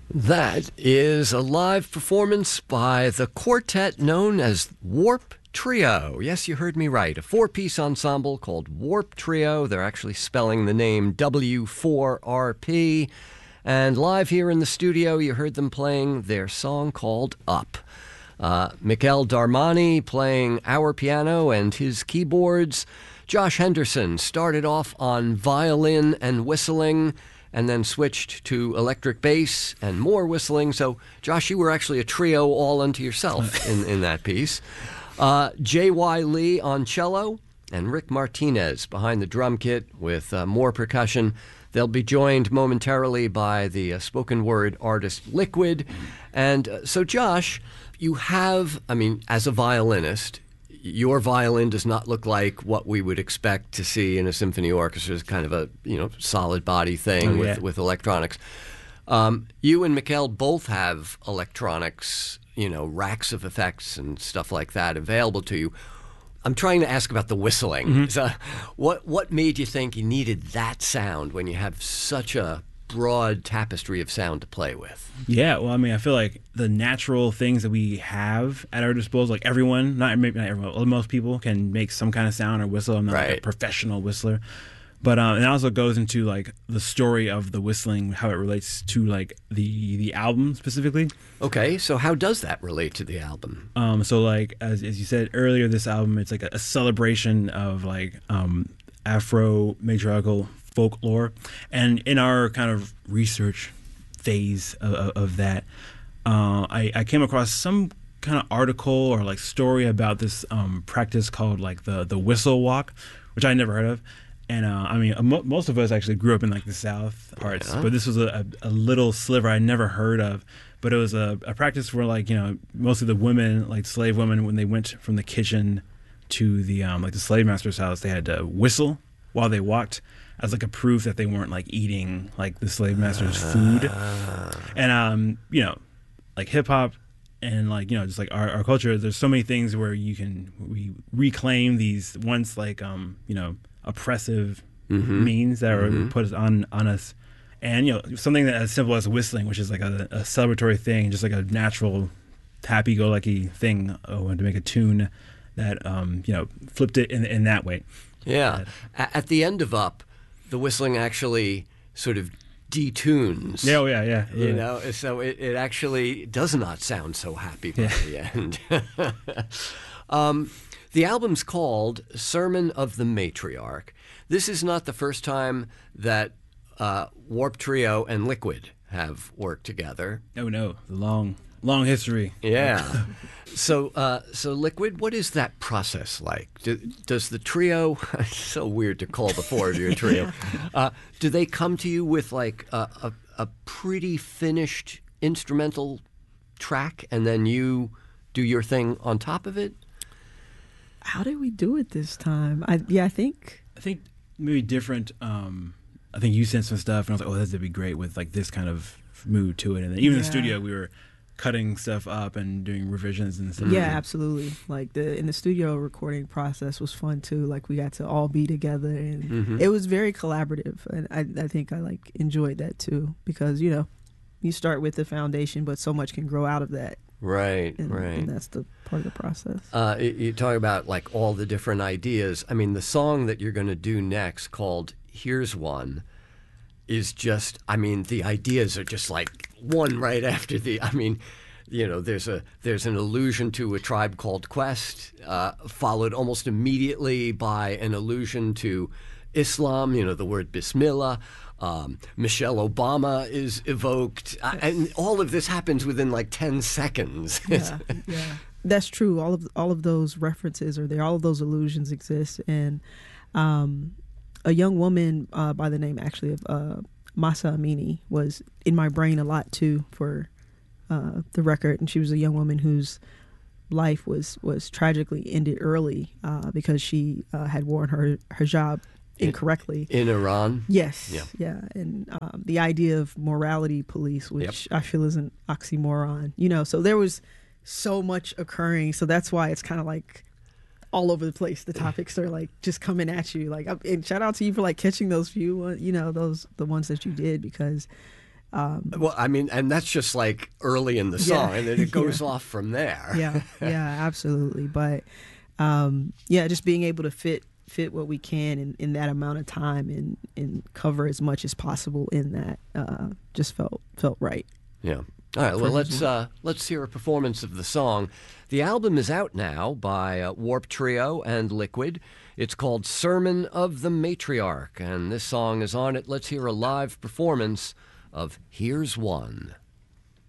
That is a live performance by the quartet known as Warp Trio. Yes, you heard me right. A four-piece ensemble called Warp Trio. They're actually spelling the name W4RP. And live here in the studio, you heard them playing their song called Up. Mikel Darmani playing our piano and his keyboards. Josh Henderson started off on violin and whistling, and then switched to electric bass and more whistling. So, Josh, you were actually a trio all unto yourself in that piece. J.Y. Lee on cello, and Rick Martinez behind the drum kit with more percussion. They'll be joined momentarily by the spoken word artist Liquid. And so, Josh, you have, as a violinist, your violin does not look like what we would expect to see in a symphony orchestra. It's kind of a solid body thing with electronics. You and Mikel both have electronics, racks of effects and stuff like that available to you. I'm trying to ask about the whistling. Mm-hmm. So what made you think you needed that sound when you have such a broad tapestry of sound to play with? Yeah, well, I feel like the natural things that we have at our disposal, like everyone, maybe not everyone, most people can make some kind of sound or whistle. I'm not like a professional whistler. But it also goes into like the story of the whistling, how it relates to like the album specifically. Okay, so how does that relate to the album? So like as you said earlier, this album, it's like a celebration of like Afro matriarchal folklore, and in our kind of research phase of that, I came across some kind of article or like story about this practice called like the whistle walk, which I never heard of. And most of us actually grew up in like the South parts, but this was a little sliver I never heard of. But it was a practice where like mostly the women, like slave women, when they went from the kitchen to the like the slave master's house, they had to whistle while they walked, as like a proof that they weren't like eating like the slave master's food. And like hip hop and like just like our culture, there's so many things where we reclaim these once like oppressive means that are put on us. And something that as simple as whistling, which is like a celebratory thing, just like a natural happy-go-lucky thing, to make a tune that flipped it in that way. Yeah. At the end of Up, the whistling actually sort of detunes. Yeah, yeah. So it actually does not sound so happy by the end. The album's called Sermon of the Matriarch. This is not the first time that Warp Trio and Liquid have worked together. Oh no, long history. Yeah. So Liquid, what is that process like? Does the trio? It's so weird to call the four of you a trio. Do they come to you with like a pretty finished instrumental track, and then you do your thing on top of it? How did we do it this time? I think maybe different. I think you sent some stuff, and I was like, that'd be great with like this kind of mood to it. And then even in the studio, we were cutting stuff up and doing revisions and stuff. Yeah, absolutely. Like in the studio recording process was fun too. Like we got to all be together, and it was very collaborative. And I think I like enjoyed that too, because you start with the foundation, but so much can grow out of that. Right. And that's the part of the process. You talk about like all the different ideas. The song that you're going to do next, called Here's One, is just, the ideas are just like one right after the, there's an allusion to A Tribe Called Quest, followed almost immediately by an allusion to Islam, the word Bismillah. Michelle Obama is evoked, and all of this happens within like 10 seconds. Yeah. That's true. All of those references are there. All of those allusions exist. And a young woman by the name actually of Masa Amini was in my brain a lot too for the record. And she was a young woman whose life was tragically ended early because she had worn her hijab incorrectly. In Iran? Yes. Yeah. And the idea of morality police, which I feel is an oxymoron, so there was so much occurring. So that's why it's kind of like all over the place. The topics are like just coming at you. Like, and shout out to you for like catching those few, the ones that you did, because Well, I mean, and that's just like early in the song, and then it goes off from there. Yeah, absolutely. But just being able to fit what we can in that amount of time and cover as much as possible in that just felt right. Yeah. All right. Well, let's hear a performance of the song. The album is out now by Warp Trio and Liquid. It's called Sermon of the Matriarch, and this song is on it. Let's hear a live performance of Here's One.